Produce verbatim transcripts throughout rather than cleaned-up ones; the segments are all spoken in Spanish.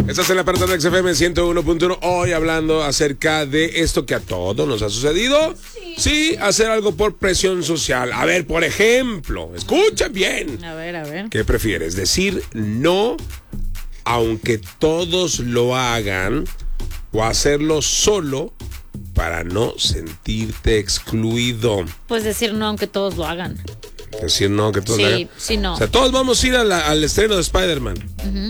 Estás en la parada de X F M ciento uno punto uno, hoy hablando acerca de esto que a todos nos ha sucedido. Sí. Sí, hacer algo por presión social. A ver, por ejemplo, escuchen bien. A ver, a ver. ¿Qué prefieres? ¿Decir no aunque todos lo hagan o hacerlo solo para no sentirte excluido? Pues decir no aunque todos lo hagan. Decir no aunque todos sí, lo hagan. Sí, no. O sea, todos vamos a ir a la, al estreno de Spider-Man. Uh-huh.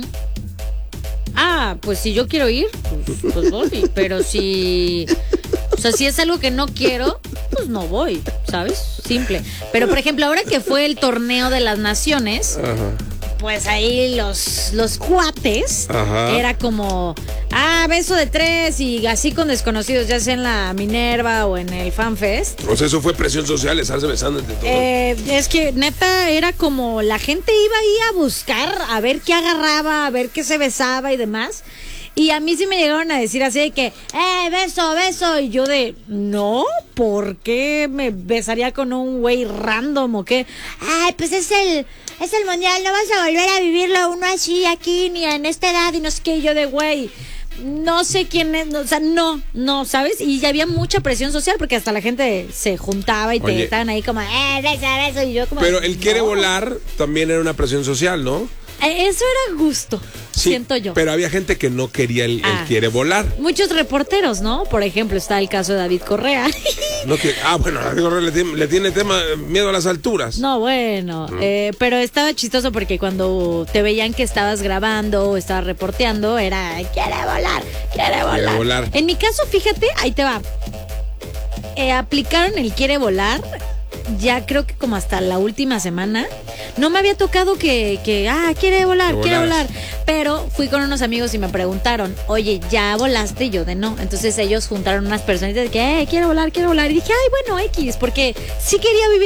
Ah, pues si yo quiero ir, pues, pues voy. Pero si... O sea, si es algo que no quiero, pues no voy, ¿sabes? Simple. Pero, por ejemplo, ahora que fue el torneo de las naciones... Ajá. Pues ahí los, los cuates, ajá, era como, ah, beso de tres y así con desconocidos, ya sea en la Minerva o en el FanFest. O sea, eso fue presión social, estarse besando entre todos. Eh, es que neta era como, la gente iba ahí a buscar, a ver qué agarraba, a ver qué se besaba y demás. Y a mí sí me llegaron a decir así de que, eh, beso, beso. Y yo de, no, ¿por qué me besaría con un güey random o qué? Ay, pues es el, es el mundial, no vas a volver a vivirlo uno así aquí, ni en esta edad, y no sé qué. Y yo de, güey, no sé quién es, no, o sea, no, no, ¿sabes? Y ya había mucha presión social porque hasta la gente se juntaba y te Oye, estaban ahí como, eh, beso, beso. Y yo como, pero el quiere no. volar también era una presión social, ¿no? Eso era gusto, sí, siento yo. Pero había gente que no quería el, ah, el quiere volar. Muchos reporteros, ¿no? Por ejemplo, está el caso de David Correa. No que, ah, bueno, David Correa le tiene, le tiene tema, miedo a las alturas. No, bueno, mm. eh, pero estaba chistoso porque cuando te veían que estabas grabando o estabas reporteando, era, quiere volar, quiere volar. Quiere volar. En mi caso, fíjate, ahí te va. Eh, aplicaron el quiere volar. Ya creo que como hasta la última semana no me había tocado que, que ah, quiere volar, quiere volar. Pero fui con unos amigos y me preguntaron, oye, ¿ya volaste? Y yo de no. Entonces ellos juntaron unas personitas de que, eh, quiero volar, quiero volar. Y dije, ay, bueno, X, porque sí quería vivir